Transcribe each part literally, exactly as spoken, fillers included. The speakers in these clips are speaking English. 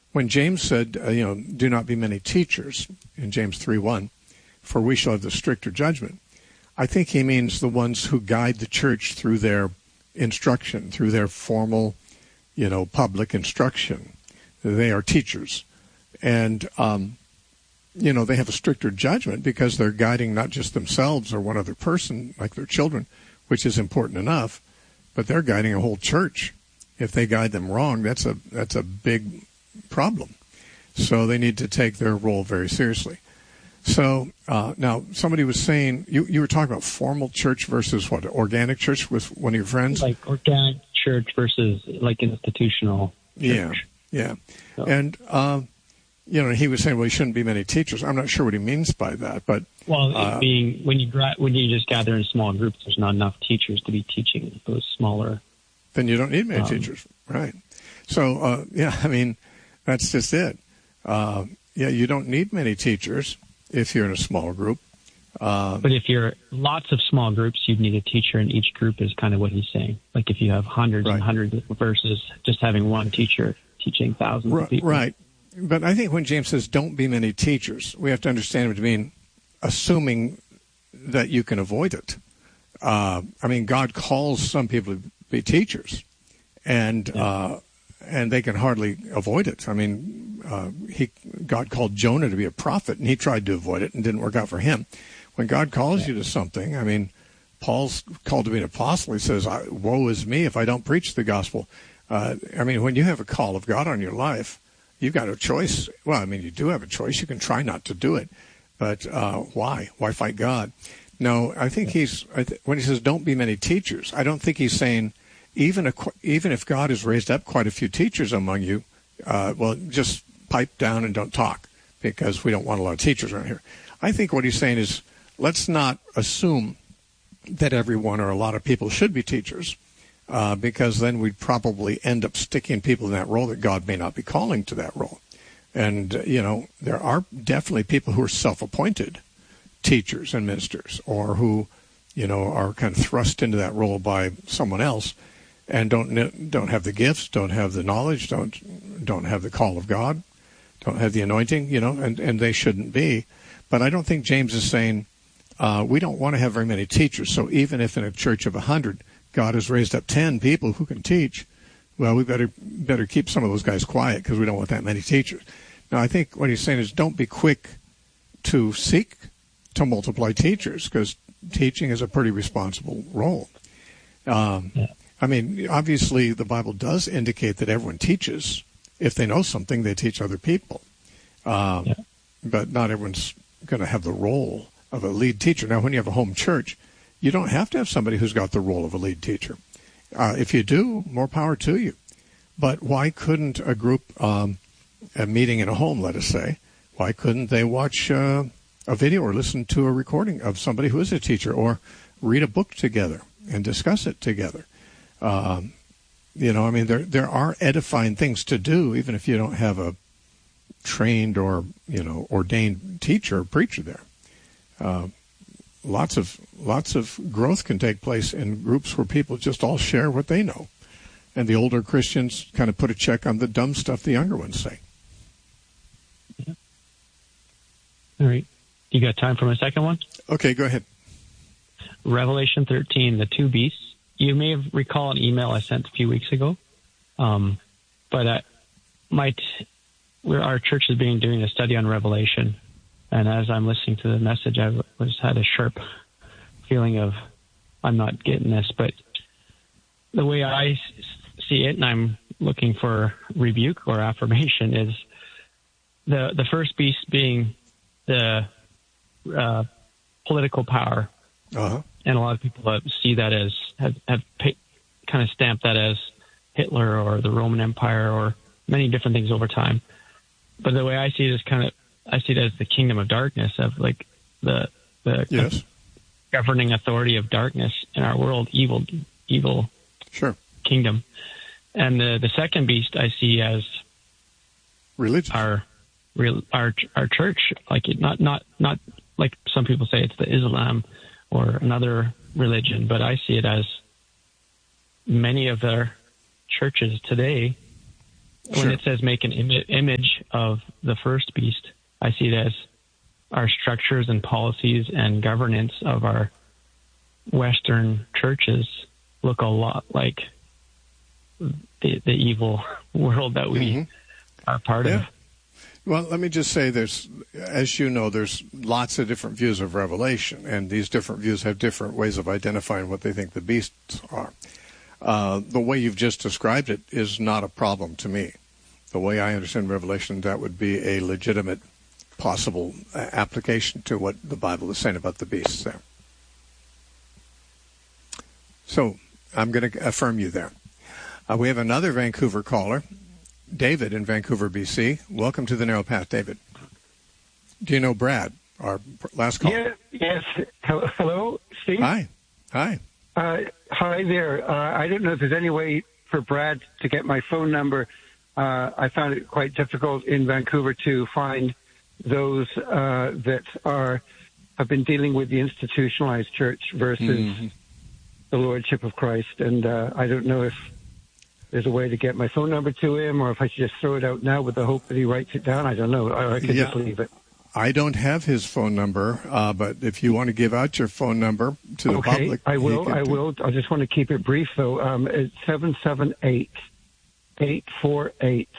when James said, uh, you know, do not be many teachers in James three one, for we shall have the stricter judgment, I think he means the ones who guide the church through their instruction, through their formal, you know, public instruction. They are teachers. And, um, you know, they have a stricter judgment because they're guiding not just themselves or one other person, like their children, which is important enough, but they're guiding a whole church. If they guide them wrong, that's a that's a big problem. So they need to take their role very seriously. So uh, now somebody was saying, you, you were talking about formal church versus what, organic church with one of your friends? Like organic church versus like institutional church. Yeah, yeah. So. And, uh, you know, he was saying, well, he shouldn't be many teachers. I'm not sure what he means by that, but... Well, uh, being when you when you just gather in small groups, there's not enough teachers to be teaching those smaller... Then you don't need many um, teachers, right? So, uh, yeah, I mean, that's just it. Uh, yeah, you don't need many teachers if you're in a small group. Uh, but if you're lots of small groups, you'd need a teacher in each group is kind of what he's saying. Like if you have hundreds right. and hundreds versus just having one teacher teaching thousands R- of people. Right. But I think when James says don't be many teachers, we have to understand it to mean assuming that you can avoid it. Uh, I mean, God calls some people to be teachers, and yeah. uh, and they can hardly avoid it. I mean, uh, he God called Jonah to be a prophet, and he tried to avoid it, and didn't work out for him. When God calls yeah. you to something, I mean, Paul's called to be an apostle. He says, woe is me if I don't preach the gospel. Uh, I mean, when you have a call of God on your life, you've got a choice. Well, I mean, you do have a choice. You can try not to do it. But uh, why? Why fight God? No, I think he's, I th- when he says don't be many teachers, I don't think he's saying even a, even if God has raised up quite a few teachers among you, uh, well, just pipe down and don't talk because we don't want a lot of teachers around here. I think what he's saying is let's not assume that everyone or a lot of people should be teachers. Uh, because then we'd probably end up sticking people in that role that God may not be calling to that role. And, uh, you know, there are definitely people who are self-appointed teachers and ministers or who, you know, are kind of thrust into that role by someone else and don't don't have the gifts, don't have the knowledge, don't don't have the call of God, don't have the anointing, you know, and, and they shouldn't be. But I don't think James is saying uh, we don't want to have very many teachers. So even if in a church of a hundred, God has raised up ten people who can teach, well, we better better keep some of those guys quiet because we don't want that many teachers. Now, I think what he's saying is don't be quick to seek to multiply teachers because teaching is a pretty responsible role. Um, yeah. I mean, obviously, the Bible does indicate that everyone teaches. If they know something, they teach other people. Um, yeah. But not everyone's going to have the role of a lead teacher. Now, when you have a home church, you don't have to have somebody who's got the role of a lead teacher. Uh, if you do, more power to you. But why couldn't a group, um, a meeting in a home, let us say, why couldn't they watch uh, a video or listen to a recording of somebody who is a teacher or read a book together and discuss it together? Um, you know, I mean, there there are edifying things to do, even if you don't have a trained or, you know, ordained teacher or preacher there. Uh, Lots of lots of growth can take place in groups where people just all share what they know. And the older Christians kind of put a check on the dumb stuff the younger ones say. Yeah. All right. You got time for my second one? Okay, go ahead. Revelation thirteen, the two beasts. You may have recall an email I sent a few weeks ago. Um, but I, my t- we're, our church is being doing a study on Revelation. And as I'm listening to the message, I was had a sharp feeling of I'm not getting this. But the way I see it, and I'm looking for rebuke or affirmation, is the the first beast being the uh, political power. Uh-huh. And a lot of people see that as have, have pay, kind of stamped that as Hitler or the Roman Empire or many different things over time. But the way I see it is kind of I see it as the kingdom of darkness, of like the the yes. governing authority of darkness in our world, evil, evil sure. kingdom. And the the second beast I see as religion, our our our church, like it, not not not like some people say it's the Islam or another religion, but I see it as many of their churches today when Sure. it says make an Im- image of the first beast, I see it as our structures and policies and governance of our Western churches look a lot like the, the evil world that we mm-hmm. are part yeah. of. Well, let me just say there's, as you know, there's lots of different views of Revelation, and these different views have different ways of identifying what they think the beasts are. Uh, the way you've just described it is not a problem to me. The way I understand Revelation, that would be a legitimate possible application to what the Bible is saying about the beasts there. So I'm going to affirm you there. Uh, we have another Vancouver caller, David in Vancouver, B C. Welcome to the Narrow Path, David. Do you know Brad, our last caller? Yeah, yes. Hello, Steve? Hi. Hi. Uh, hi there. Uh, I don't know if there's any way for Brad to get my phone number. Uh, I found it quite difficult in Vancouver to find those uh, that are have been dealing with the institutionalized church versus mm-hmm. the Lordship of Christ. And uh, I don't know if there's a way to get my phone number to him, or if I should just throw it out now with the hope that he writes it down. I don't know. Or I could yeah. just leave it. I don't have his phone number, uh, but if you want to give out your phone number to the okay, public. I will. I do. will. I just want to keep it brief, though. Um, it's seven seven eight, eight four eight,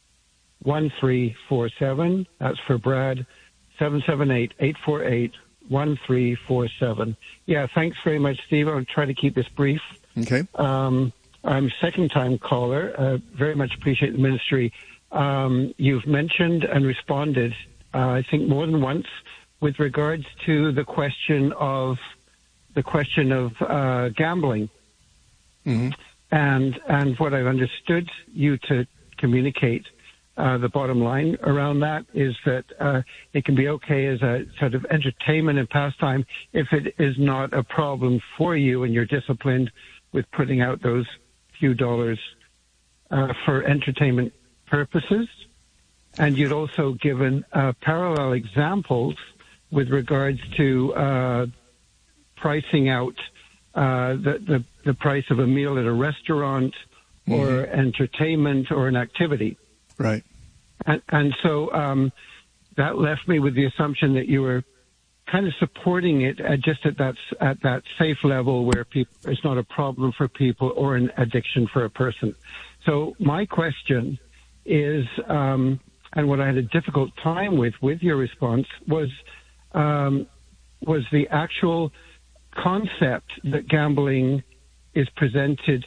one three four seven. That's for Brad. seven seven eight, eight four eight, one three four seven. Yeah, thanks very much, Steve. I'll try to keep this brief. Okay. Um, I'm a second-time caller. Uh, very much appreciate the ministry. Um, you've mentioned and responded, uh, I think, more than once with regards to the question of the question of uh, gambling, mm-hmm. and and what I've understood you to communicate. Uh, the bottom line around that is that uh, it can be okay as a sort of entertainment and pastime if it is not a problem for you and you're disciplined with putting out those few dollars uh, for entertainment purposes. And you'd also given uh, parallel examples with regards to uh, pricing out uh, the, the, the price of a meal at a restaurant mm-hmm. or entertainment or an activity. Right. And, and so um, that left me with the assumption that you were kind of supporting it at just at that, at that safe level where people, it's not a problem for people or an addiction for a person. So my question is, um, and what I had a difficult time with, with your response was, um, was the actual concept that gambling is presented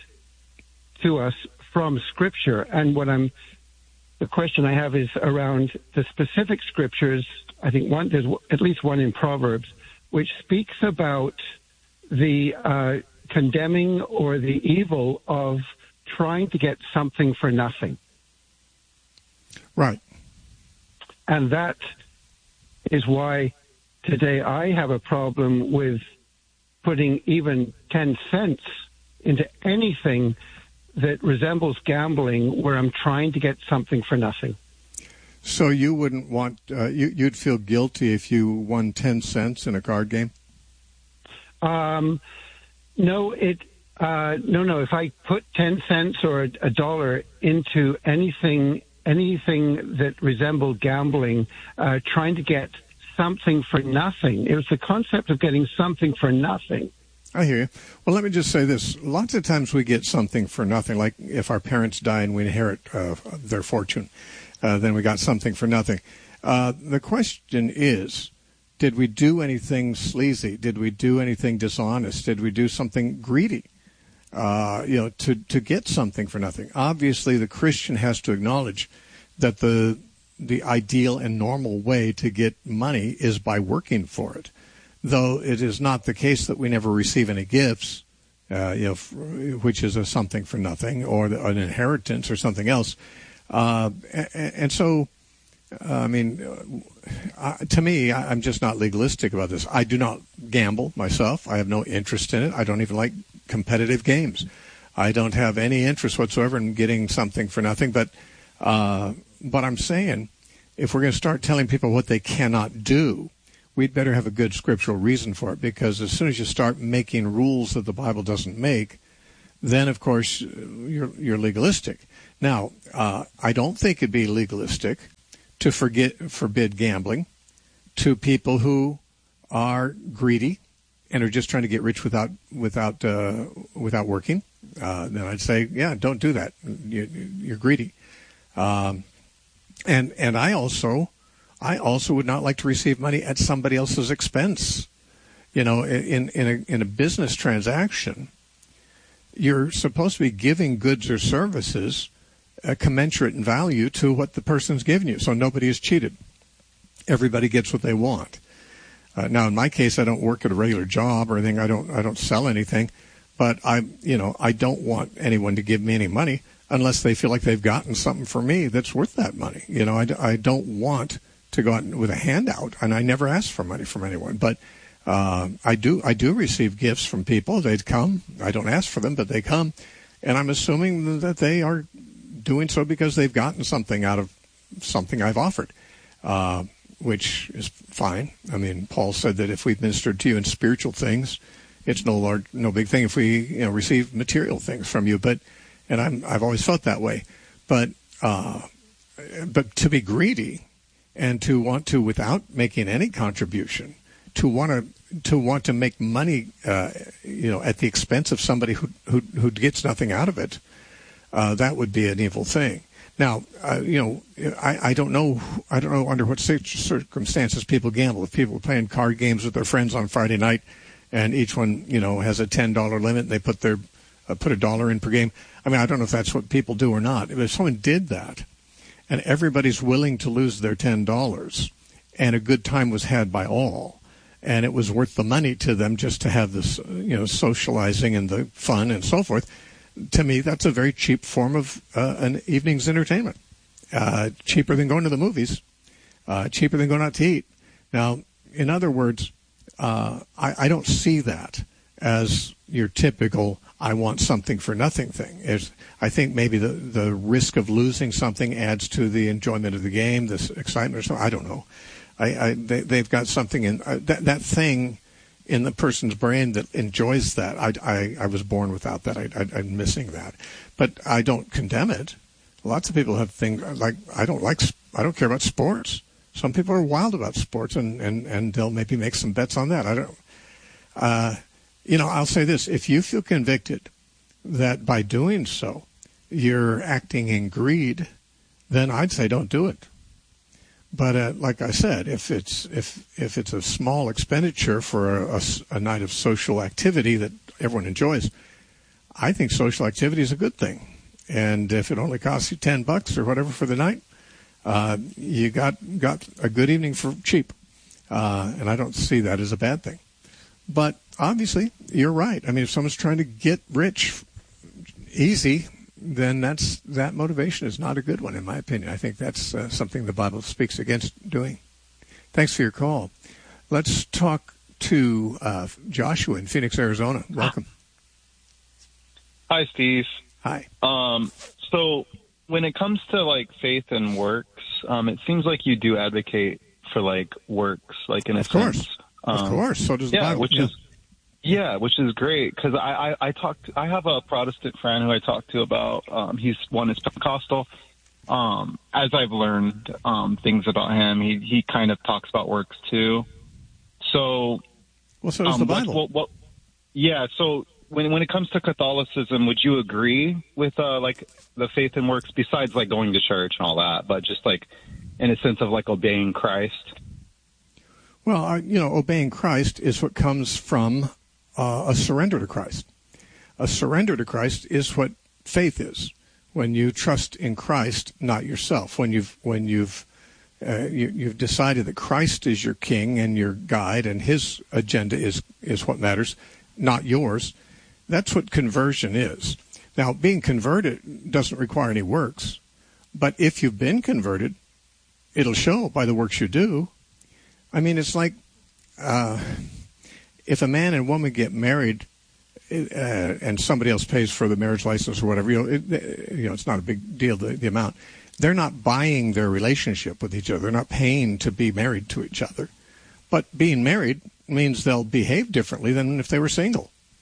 to us from Scripture. And what I'm, the question I have is around the specific scriptures. I think one, there's at least one in Proverbs, which speaks about the uh, condemning or the evil of trying to get something for nothing. Right. And that is why today I have a problem with putting even ten cents into anything that resembles gambling where I'm trying to get something for nothing. So you wouldn't want, uh, you, you'd feel guilty if you won ten cents in a card game? Um, no, it, uh, no, no. If I put ten cents or a, a dollar into anything, anything that resembled gambling, uh, trying to get something for nothing, it was the concept of getting something for nothing. I hear you. Well, let me just say this. Lots of times we get something for nothing, like if our parents die and we inherit uh, their fortune, uh, then we got something for nothing. Uh, the question is, did we do anything sleazy? Did we do anything dishonest? Did we do something greedy, uh, you know, to, to get something for nothing? Obviously, the Christian has to acknowledge that the the ideal and normal way to get money is by working for it. Though it is not the case that we never receive any gifts, uh, you know, f- which is a something for nothing, or the, an inheritance or something else. Uh, and, and so, uh, I mean, uh, to me, I, I'm just not legalistic about this. I do not gamble myself. I have no interest in it. I don't even like competitive games. I don't have any interest whatsoever in getting something for nothing. But, uh, but I'm saying, if we're going to start telling people what they cannot do, we'd better have a good scriptural reason for it, because as soon as you start making rules that the Bible doesn't make, then, of course, you're, you're legalistic. Now, uh, I don't think it'd be legalistic to forget, forbid gambling to people who are greedy and are just trying to get rich without without uh, without working. Uh, then I'd say, yeah, don't do that. You, you're greedy. Um, and and I also I also would not like to receive money at somebody else's expense. You know, in in a in a business transaction, you're supposed to be giving goods or services uh, commensurate in value to what the person's giving you, so nobody is cheated. Everybody gets what they want. Uh, now, in my case, I don't work at a regular job or anything. I don't. I don't sell anything, but I, you know, I don't want anyone to give me any money unless they feel like they've gotten something for me that's worth that money. You know, I, I don't want to go out with a handout, and I never ask for money from anyone. But uh, I do. I do receive gifts from people. They come. I don't ask for them, but they come, and I'm assuming that they are doing so because they've gotten something out of something I've offered. Uh, which is fine. I mean, Paul said that if we've ministered to you in spiritual things, it's no large, no big thing if we, you know, receive material things from you. But, and I'm, I've always felt that way. But, uh, but to be greedy and to want to, without making any contribution, to want to, to want to make money, uh, you know, at the expense of somebody who, who, who gets nothing out of it, uh, that would be an evil thing. Now, uh, you know, I, I don't know. I don't know under what circumstances people gamble. If people are playing card games with their friends on Friday night, and each one, you know, has a ten dollar limit, and they put their uh, put a dollar in per game. I mean, I don't know if that's what people do or not. If someone did that, and everybody's willing to lose their ten dollars, and a good time was had by all, and it was worth the money to them just to have this, you know, socializing and the fun and so forth. To me, that's a very cheap form of uh, an evening's entertainment. Uh, cheaper than going to the movies, uh, cheaper than going out to eat. Now, in other words, uh, I, I don't see that as your typical I want something for nothing thing. It's, I think maybe the, the risk of losing something adds to the enjoyment of the game, this excitement or something. I don't know. I, I, they, they've got something in uh, that, that thing in the person's brain that enjoys that. I, I, I was born without that. I, I, I'm missing that. But I don't condemn it. Lots of people have things like, I don't like, I don't care about sports. Some people are wild about sports, and, and, and they'll maybe make some bets on that. I don't, uh, you know, I'll say this. If you feel convicted that by doing so, you're acting in greed, then I'd say don't do it. But uh, like I said, if it's if if it's a small expenditure for a, a, a night of social activity that everyone enjoys, I think social activity is a good thing. And if it only costs you ten bucks or whatever for the night, uh, you got got a good evening for cheap. Uh, and I don't see that as a bad thing. But obviously, you're right. I mean, if someone's trying to get rich easy, then that's that motivation is not a good one, in my opinion. I think that's uh, something the Bible speaks against doing. Thanks for your call. Let's talk to uh, Joshua in Phoenix, Arizona. Welcome. Hi, Steve. Hi. Um, so when it comes to like faith and works, um, it seems like you do advocate for like works, like in a of course, sense. Um, of course. So does the yeah, Bible. Which yeah. is Yeah, which is great because I, I, I talked. I have a Protestant friend who I talk to about. Um, he's one is Pentecostal. Um, as I've learned um, things about him, he he kind of talks about works too. So, well, so does um, the Bible. What, what, what, yeah. So when when it comes to Catholicism, would you agree with uh, like the faith and works besides like going to church and all that, but just like in a sense of like obeying Christ? Well, uh, you know, obeying Christ is what comes from Uh, a surrender to Christ. A surrender to Christ is what faith is. When you trust in Christ, not yourself. When you've when you've uh, you, you've decided that Christ is your King and your guide, and His agenda is is what matters, not yours. That's what conversion is. Now, being converted doesn't require any works, but if you've been converted, it'll show by the works you do. I mean, it's like. Uh, If a man and woman get married, uh, and somebody else pays for the marriage license or whatever, you know, it, you know, it's not a big deal, the, the amount. They're not buying their relationship with each other. They're not paying to be married to each other. But being married means they'll behave differently than if they were single.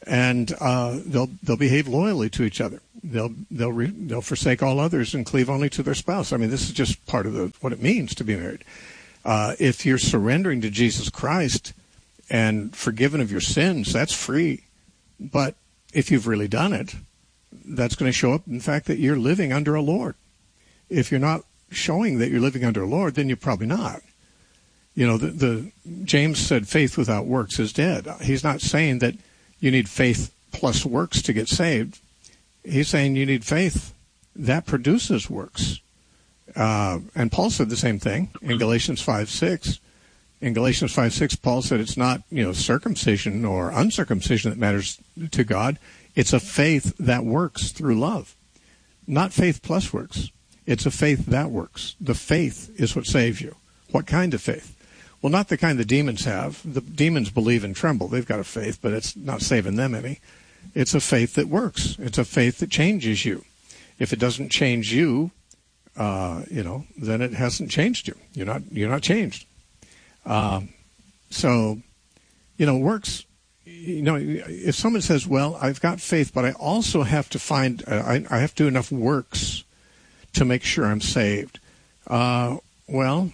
and uh, they'll they'll behave loyally to each other. They'll they'll re, they'll forsake all others and cleave only to their spouse. I mean, this is just part of the what it means to be married. Uh, if you're surrendering to Jesus Christ and forgiven of your sins, that's free. But if you've really done it, that's going to show up in the fact that you're living under a Lord. If you're not showing that you're living under a Lord, then you're probably not. You know, the, the James said faith without works is dead. He's not saying that you need faith plus works to get saved. He's saying you need faith that produces works. Uh, and Paul said the same thing in Galatians five six. In Galatians five six, Paul said it's not, you know, circumcision or uncircumcision that matters to God. It's a faith that works through love. Not faith plus works. It's a faith that works. The faith is what saves you. What kind of faith? Well, not the kind the demons have. The demons believe and tremble. They've got a faith, but it's not saving them any. It's a faith that works. It's a faith that changes you. If it doesn't change you, uh, you know, then it hasn't changed you. You're not. You're not changed. Um, so, you know, works. You know, if someone says, "Well, I've got faith, but I also have to find. Uh, I, I have to do enough works to make sure I'm saved." Uh, well.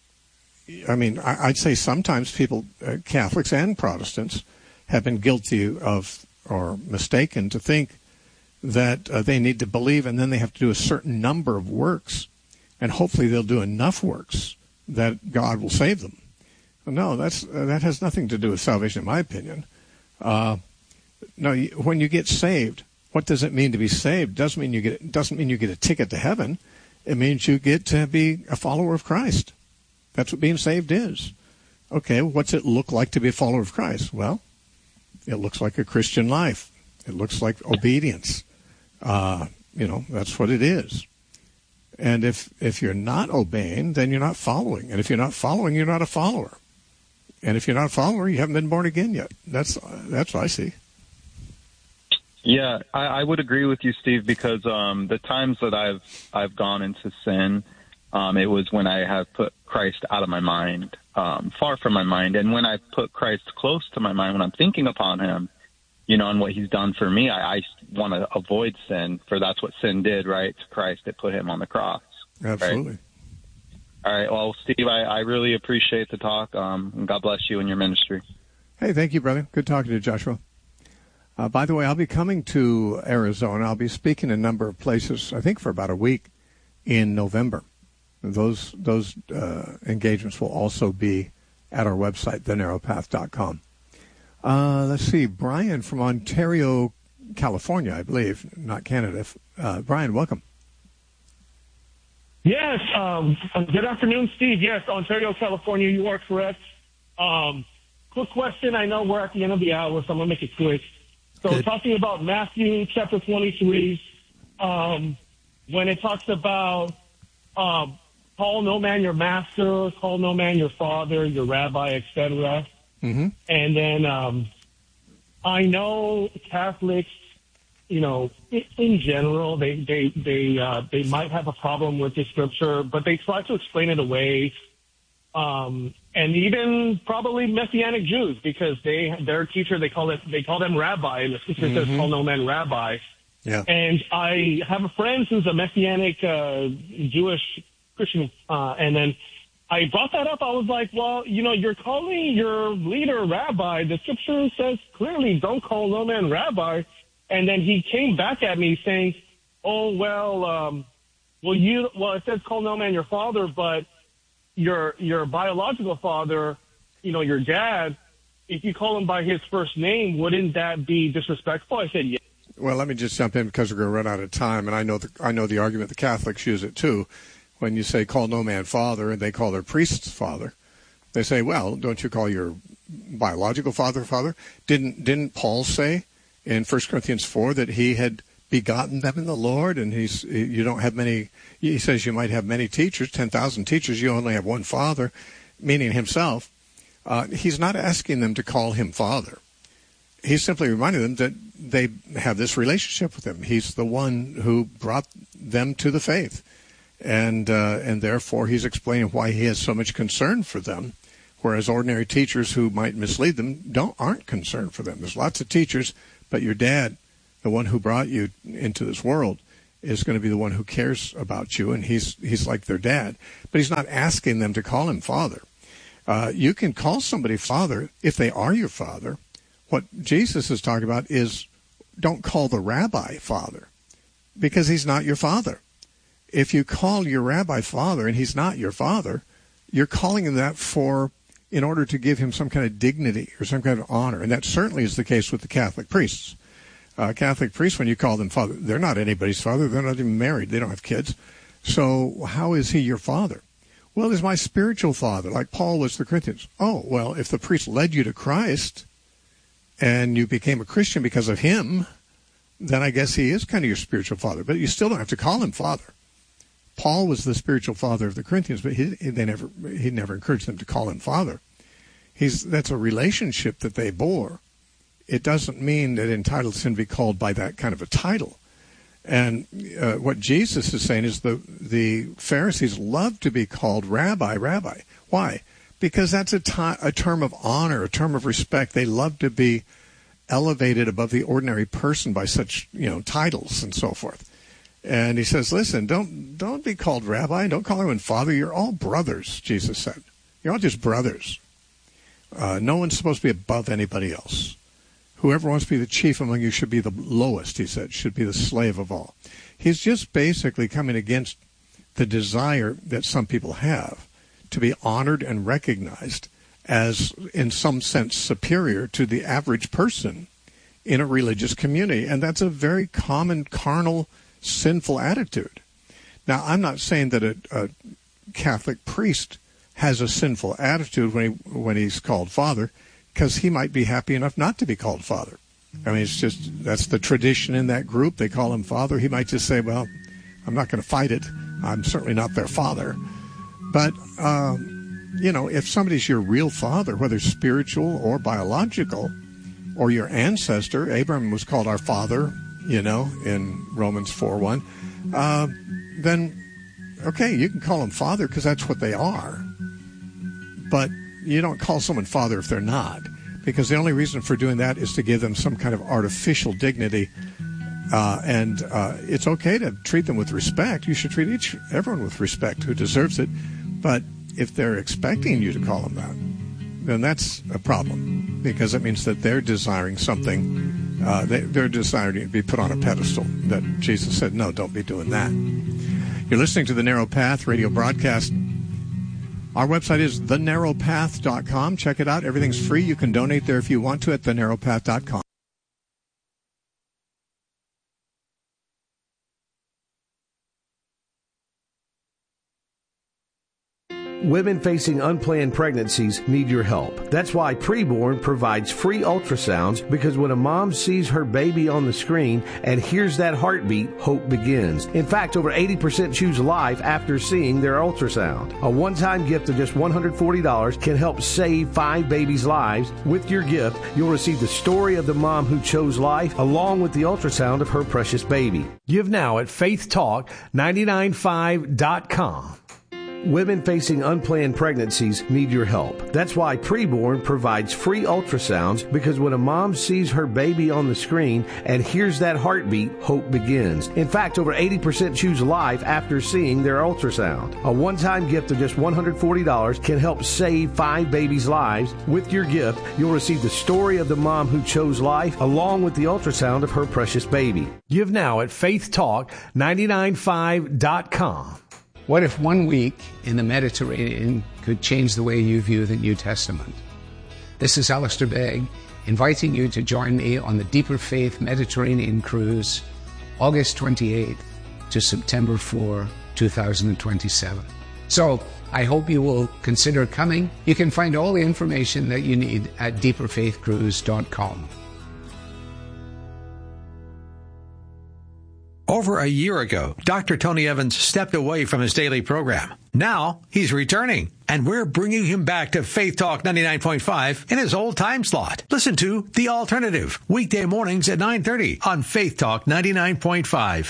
I mean, I'd say sometimes people, uh, Catholics and Protestants, have been guilty of or mistaken to think that uh, they need to believe and then they have to do a certain number of works, and hopefully they'll do enough works that God will save them. Well, no, that's uh, that has nothing to do with salvation, in my opinion. Uh, no, you, when you get saved, what does it mean to be saved? Doesn't mean you get doesn't mean you get a ticket to heaven. It means you get to be a follower of Christ. That's what being saved is. Okay, what's it look like to be a follower of Christ? Well, it looks like a Christian life. It looks like obedience. Uh, you know, that's what it is. And if if you're not obeying, then you're not following. And if you're not following, you're not a follower. And if you're not a follower, you haven't been born again yet. That's that's what I see. Yeah, I, I would agree with you, Steve, because um, the times that I've I've gone into sin, um, it was when I have put Christ out of my mind, um, far from my mind. And when I put Christ close to my mind, when I'm thinking upon him, you know, and what he's done for me, I, I want to avoid sin, for that's what sin did, right, to Christ. It put him on the cross. Absolutely. Right? All right. Well, Steve, I, I really appreciate the talk. Um, and God bless you and your ministry. Hey, thank you, brother. Good talking to you, Joshua. Uh, by the way, I'll be coming to Arizona. I'll be speaking in a number of places, I think for about a week in November. Those those uh, engagements will also be at our website, the narrow path dot com. Uh, let's see, Brian from Ontario, California, I believe, not Canada. Uh, Brian, welcome. Yes, um, good afternoon, Steve. Yes, Ontario, California, you are correct. Um, quick question. I know we're at the end of the hour, so I'm going to make it quick. So good. Talking about Matthew chapter twenty-three, um, when it talks about um, call no man your master, call no man your father, your rabbi, et cetera. Mm-hmm. And then um, I know Catholics, you know, in general, they they they uh, they might have a problem with the scripture, but they try to explain it away. Um, and even probably Messianic Jews, because they their teacher they call it they call them rabbi, and the scripture mm-hmm. says call no man rabbi. Yeah. And I have a friend who's a Messianic uh, Jewish Christian, uh, and then I brought that up. I was like, well, you know, you're calling your leader rabbi. The scripture says clearly, don't call no man rabbi. And then he came back at me saying, oh, well, um, well, you, well, it says call no man your father, but your, your biological father, you know, your dad, if you call him by his first name, wouldn't that be disrespectful? I said, yeah. Well, let me just jump in because we're going to run out of time. And I know the, I know the argument the Catholics use it too. When you say call no man father and they call their priest's father, they say, well, don't you call your biological father father? Didn't, didn't Paul say in First Corinthians four that he had begotten them in the Lord, and he's you don't have many. He says you might have many teachers, ten thousand teachers. You only have one Father, meaning himself. Uh, he's not asking them to call him Father. He's simply reminding them that they have this relationship with him. He's the one who brought them to the faith, and uh, and therefore he's explaining why he has so much concern for them. Whereas ordinary teachers who might mislead them don't aren't concerned for them. There's lots of teachers But your dad, the one who brought you into this world, is going to be the one who cares about you, and he's he's like their dad. But he's not asking them to call him father. Uh, you can call somebody father if they are your father. What Jesus is talking about is don't call the rabbi father, because he's not your father. If you call your rabbi father and he's not your father, you're calling him that for in order to give him some kind of dignity or some kind of honor. And that certainly is the case with the Catholic priests. Uh, Catholic priests, when you call them father, they're not anybody's father. They're not even married. They don't have kids. So how is he your father? Well, he's my spiritual father, like Paul was to the Corinthians. Oh, well, if the priest led you to Christ and you became a Christian because of him, then I guess he is kind of your spiritual father. But you still don't have to call him father. Paul was the spiritual father of the Corinthians, but he, they never, he never encouraged them to call him father. He's, that's a relationship that they bore. It doesn't mean that it entitles him to be called by that kind of a title. And uh, what Jesus is saying is the the Pharisees love to be called rabbi, rabbi. Why? Because that's a, t- a term of honor, a term of respect. They love to be elevated above the ordinary person by such, you know, titles and so forth. And he says, listen, don't don't be called rabbi. Don't call anyone father. You're all brothers, Jesus said. You're all just brothers. Uh, no one's supposed to be above anybody else. Whoever wants to be the chief among you should be the lowest, he said, should be the slave of all. He's just basically coming against the desire that some people have to be honored and recognized as, in some sense, superior to the average person in a religious community. And that's a very common, carnal, sinful attitude. Now, I'm not saying that a, a Catholic priest has a sinful attitude when he when he's called father, because he might be happy enough not to be called father. I mean, it's just, that's the tradition in that group. They call him father. He might just say, well, I'm not going to fight it. I'm certainly not their father. But, um, you know, if somebody's your real father, whether spiritual or biological, or your ancestor, Abraham was called our father, you know, in Romans four one, uh, then, okay, you can call them father because that's what they are. But you don't call someone father if they're not, because the only reason for doing that is to give them some kind of artificial dignity. Uh, and uh, it's okay to treat them with respect. You should treat each everyone with respect who deserves it. But if they're expecting you to call them that, then that's a problem, because it means that they're desiring something. Uh, they, they're desiring to be put on a pedestal that Jesus said, no, don't be doing that. You're listening to the Narrow Path radio broadcast. Our website is the narrow path dot com. Check it out. Everything's free. You can donate there if you want to at the narrow path dot com. Women facing unplanned pregnancies need your help. That's why Preborn provides free ultrasounds, because when a mom sees her baby on the screen and hears that heartbeat, hope begins. In fact, over eighty percent choose life after seeing their ultrasound. A one-time gift of just one hundred forty dollars can help save five babies' lives. With your gift, you'll receive the story of the mom who chose life, along with the ultrasound of her precious baby. Give now at faith talk nine nine five dot com. Women facing unplanned pregnancies need your help. That's why Preborn provides free ultrasounds, because when a mom sees her baby on the screen and hears that heartbeat, hope begins. In fact, over eighty percent choose life after seeing their ultrasound. A one-time gift of just one hundred forty dollars can help save five babies' lives. With your gift, you'll receive the story of the mom who chose life, along with the ultrasound of her precious baby. Give now at faith talk nine nine five dot com. What if one week in the Mediterranean could change the way you view the New Testament? This is Alistair Begg, inviting you to join me on the Deeper Faith Mediterranean Cruise, August twenty-eighth to September fourth, twenty twenty-seven. So I hope you will consider coming. You can find all the information that you need at deeper faith cruise dot com. Over a year ago, Doctor Tony Evans stepped away from his daily program. Now, he's returning, and we're bringing him back to Faith Talk ninety-nine point five in his old time slot. Listen to The Alternative, weekday mornings at nine thirty on Faith Talk ninety-nine point five.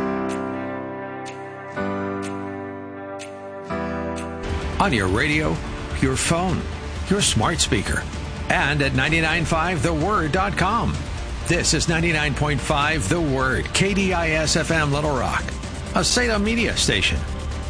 On your radio, your phone, your smart speaker, and at nine nine five the word dot com. This is ninety-nine point five The Word, K D I S F M Little Rock, a Salem media station.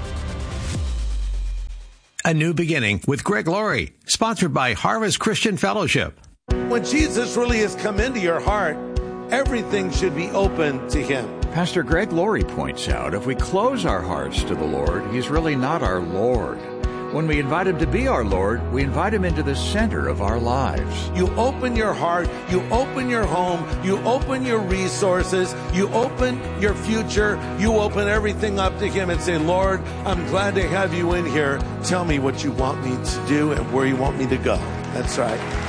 A New Beginning with Greg Laurie, sponsored by Harvest Christian Fellowship. When Jesus really has come into your heart, everything should be open to him. Pastor Greg Laurie points out, if we close our hearts to the Lord, he's really not our Lord. When we invite him to be our Lord, we invite him into the center of our lives. You open your heart, you open your home, you open your resources, you open your future, you open everything up to him and say, Lord, I'm glad to have you in here. Tell me what you want me to do and where you want me to go. That's right.